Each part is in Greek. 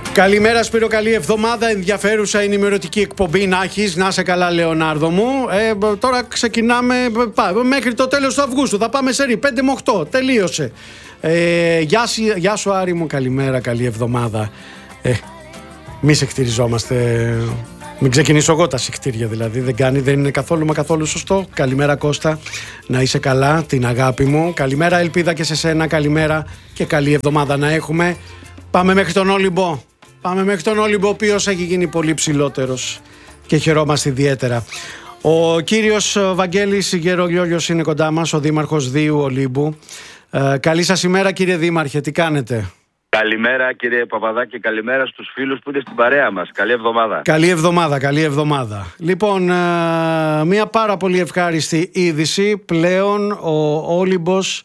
Καλημέρα Σπύρο, καλή εβδομάδα. Ενδιαφέρουσα ενημερωτική εκπομπή να έχεις. Να είσαι καλά, Λεωνάρδο μου. Τώρα ξεκινάμε μέχρι το τέλος του Αυγούστου. Θα πάμε σερί 5 με 8. Τελείωσε. Γεια σου Άρη μου, καλημέρα, καλή εβδομάδα. Μη σεχτηριζόμαστε. Μην ξεκινήσω εγώ τα συχτήρια δηλαδή. Δεν είναι καθόλου μα καθόλου σωστό. Καλημέρα Κώστα, να είσαι καλά, την αγάπη μου. Καλημέρα Ελπίδα και σε σένα. Καλημέρα και καλή εβδομάδα να έχουμε. Πάμε μέχρι τον Όλυμπο. Πάμε μέχρι τον Όλυμπο, ο οποίος έχει γίνει πολύ ψηλότερος και χαιρόμαστε ιδιαίτερα. Ο κύριος Βαγγέλης Γερολιόλιος είναι κοντά μας, ο Δήμαρχος Δίου Ολύμπου. Καλή σας ημέρα κύριε Δήμαρχε, τι κάνετε? Καλημέρα κύριε Παπαδάκη, καλημέρα στους φίλους που είναι στην παρέα μας. Καλή εβδομάδα. Καλή εβδομάδα, καλή εβδομάδα. Λοιπόν, μια πάρα πολύ ευχάριστη είδηση. Πλέον ο Όλυμπος,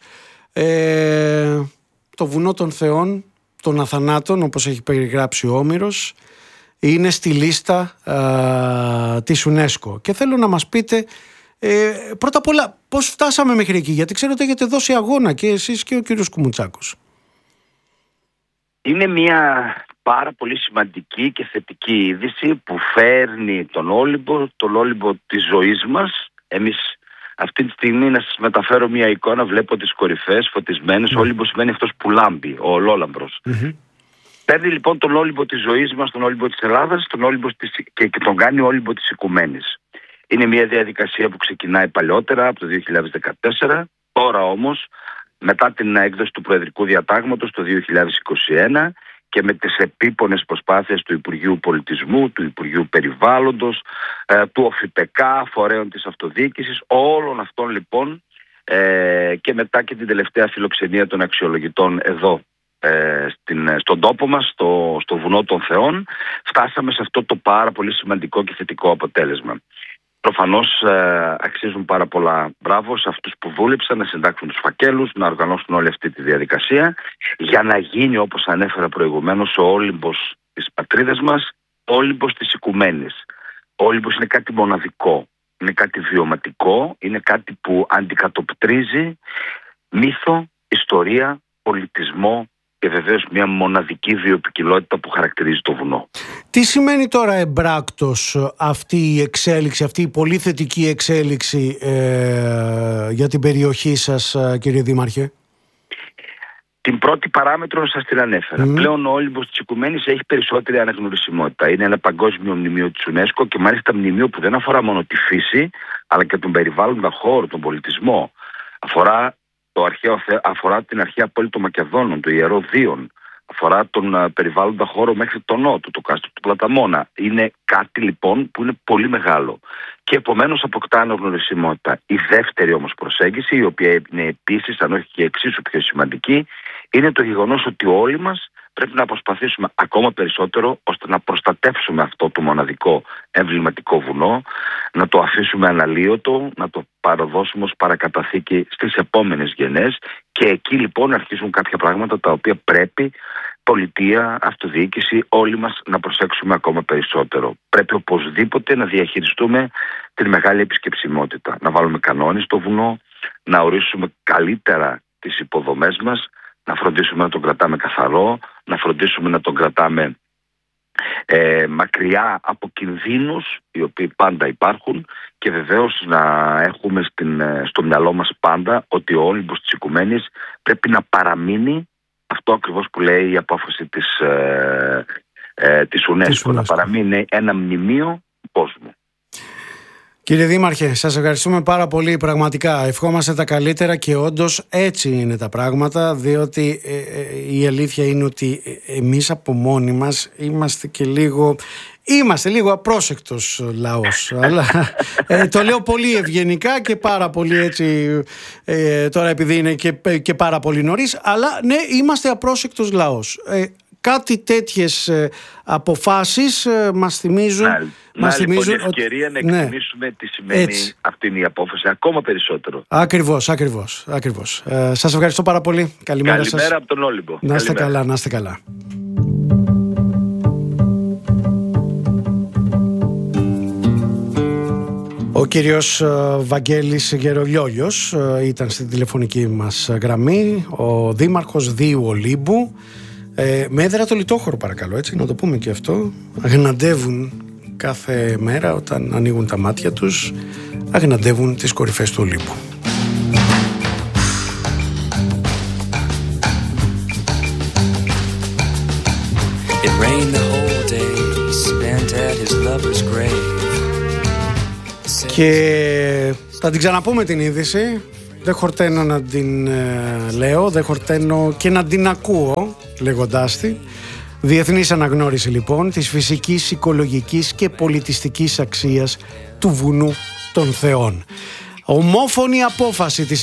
το βουνό των Θεών, των Αθανάτων, όπως έχει περιγράψει ο Όμηρος, είναι στη λίστα της UNESCO. Και θέλω να μας πείτε πρώτα απ' όλα πώς φτάσαμε μέχρι εκεί, γιατί ξέρω ότι έχετε δώσει αγώνα και εσείς και ο κύριος Κουμουτσάκος. Είναι μια πάρα πολύ σημαντική και θετική είδηση που φέρνει τον Όλυμπο της ζωής μας. Εμείς αυτή τη στιγμή, να σας μεταφέρω μια εικόνα, βλέπω τις κορυφές φωτισμένες. Ο Όλυμπος σημαίνει αυτός που λάμπει, ο ολόλαμπρος. Παίρνει λοιπόν τον Όλυμπο της ζωής μας, τον Όλυμπο της Ελλάδας, και τον κάνει Όλυμπο της οικουμένης. Είναι μια διαδικασία που ξεκινάει παλιότερα, από το 2014. Τώρα όμως, μετά την έκδοση του Προεδρικού Διατάγματος το 2021 και με τις επίπονες προσπάθειες του Υπουργείου Πολιτισμού, του Υπουργείου Περιβάλλοντος, του ΟΦΙΠΕΚΑ, φορέων της αυτοδιοίκησης, όλων αυτών λοιπόν, και μετά και την τελευταία φιλοξενία των αξιολογητών εδώ στον τόπο μας, στο βουνό των Θεών, φτάσαμε σε αυτό το πάρα πολύ σημαντικό και θετικό αποτέλεσμα. Προφανώς αξίζουν πάρα πολλά μπράβο σε αυτούς που δούλεψαν να συντάξουν τους φακέλους, να οργανώσουν όλη αυτή τη διαδικασία για να γίνει, όπως ανέφερα προηγουμένως, ο Όλυμπος της πατρίδας μας, Όλυμπος της οικουμένης. Ο Όλυμπος είναι κάτι μοναδικό, είναι κάτι βιωματικό, είναι κάτι που αντικατοπτρίζει μύθο, ιστορία, πολιτισμό και βεβαίως μια μοναδική βιοποικιλότητα που χαρακτηρίζει το βουνό. Τι σημαίνει τώρα εμπράκτος αυτή η εξέλιξη, αυτή η πολύ θετική εξέλιξη για την περιοχή σας, κύριε Δήμαρχε? Την πρώτη παράμετρο σας την ανέφερα. Πλέον ο Όλυμπος της οικουμένης έχει περισσότερη αναγνωρισιμότητα. Είναι ένα παγκόσμιο μνημείο της UNESCO και μάλιστα μνημείο που δεν αφορά μόνο τη φύση, αλλά και τον περιβάλλοντα χώρο, τον πολιτισμό. Αφορά την αρχαία πόλη των Μακεδόνων, το Ιερό Δίον. Αφορά τον περιβάλλοντα χώρο μέχρι τον νότο, το κάστρο του Πλαταμόνα. Είναι κάτι λοιπόν που είναι πολύ μεγάλο και επομένως αποκτά αναγνωρισιμότητα. Η δεύτερη όμως προσέγγιση, η οποία είναι επίσης, αν όχι και εξίσου πιο σημαντική, είναι το γεγονός ότι όλοι μας πρέπει να προσπαθήσουμε ακόμα περισσότερο ώστε να προστατεύσουμε αυτό το μοναδικό εμβληματικό βουνό, να το αφήσουμε αναλύωτο, να το παραδώσουμε ως παρακαταθήκη στις επόμενες γενιές, και εκεί λοιπόν αρχίζουν κάποια πράγματα τα οποία πρέπει πολιτεία, αυτοδιοίκηση, όλοι μας να προσέξουμε ακόμα περισσότερο. Πρέπει οπωσδήποτε να διαχειριστούμε την μεγάλη επισκεψιμότητα, να βάλουμε κανόνες στο βουνό, να ορίσουμε καλύτερα τις υποδομές μας, να φροντίσουμε να τον κρατάμε καθαρό, να φροντίσουμε να τον κρατάμε μακριά από κινδύνους οι οποίοι πάντα υπάρχουν, και βεβαίως να έχουμε στο μυαλό μας πάντα ότι ο Όλυμπος της οικουμένης πρέπει να παραμείνει αυτό ακριβώς που λέει η απόφαση της UNESCO, να παραμείνει ένα μνημείο του κόσμου. Κύριε Δήμαρχε, σας ευχαριστούμε πάρα πολύ, πραγματικά ευχόμαστε τα καλύτερα και όντως έτσι είναι τα πράγματα, διότι η αλήθεια είναι ότι εμείς από μόνοι μας είμαστε λίγο απρόσεκτος λαός, αλλά το λέω πολύ ευγενικά και πάρα πολύ έτσι, τώρα επειδή είναι και πάρα πολύ νωρίς, αλλά ναι, είμαστε απρόσεκτος λαός. Κάτι τέτοιες αποφάσεις μας θυμίζουν. Να λοιπόν η ευκαιρία να εκτιμήσουμε τι σημαίνει αυτή η απόφαση ακόμα περισσότερο. Ακριβώς. Σας ευχαριστώ πάρα πολύ. Καλημέρα σας. Καλημέρα από τον Όλυμπο. Να είστε καλά, να είστε καλά. Ο κύριος Βαγγέλης Γερολιόλιος ήταν στην τηλεφωνική μας γραμμή, ο Δήμαρχος Δίου Ολύμπου. Με έδρα το Λιτόχωρο, παρακαλώ, έτσι, να το πούμε και αυτό. Αγναντεύουν κάθε μέρα όταν ανοίγουν τα μάτια τους, αγναντεύουν τις κορυφές του Ολύμπου. It rained the whole day, spent at his lover's grave. Και θα την ξαναπούμε την είδηση. Δεν χορταίνω να την λέω, δεν χορταίνω και να την ακούω λέγοντάς τη. Διεθνής αναγνώριση λοιπόν της φυσικής, οικολογικής και πολιτιστικής αξίας του βουνού των Θεών. Ομόφωνη απόφαση της